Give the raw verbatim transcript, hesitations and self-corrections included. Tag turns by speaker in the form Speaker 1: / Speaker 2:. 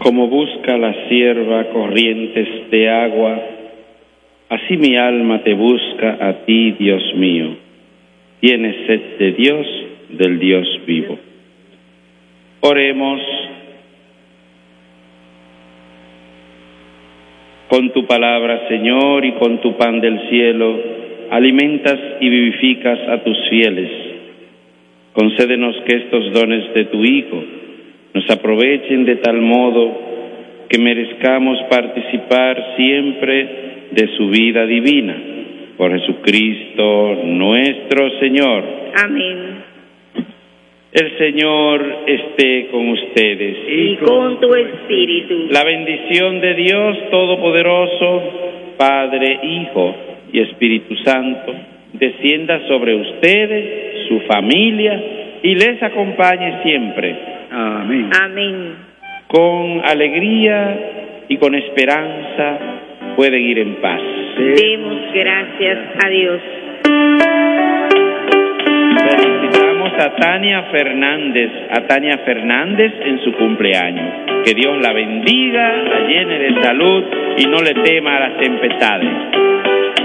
Speaker 1: Como busca la cierva corrientes de agua, así mi alma te busca a ti, Dios mío. Tienes sed de Dios, del Dios vivo. Oremos. Con tu palabra, Señor, y con tu pan del cielo, alimentas y vivificas a tus fieles. Concédenos que estos dones de tu Hijo nos aprovechen de tal modo que merezcamos participar siempre de su vida divina. Por Jesucristo nuestro Señor.
Speaker 2: Amén.
Speaker 1: El Señor esté con ustedes.
Speaker 2: Y con tu espíritu.
Speaker 1: La bendición de Dios Todopoderoso, Padre, Hijo y Espíritu Santo, descienda sobre ustedes, su familia, y les acompañe siempre.
Speaker 3: Amén.
Speaker 2: Amén.
Speaker 1: Con alegría y con esperanza pueden ir en paz.
Speaker 2: Demos gracias a Dios.
Speaker 1: Felicitamos a Tania Fernández, a Tania Fernández en su cumpleaños. Que Dios la bendiga, la llene de salud y no le tema a las tempestades.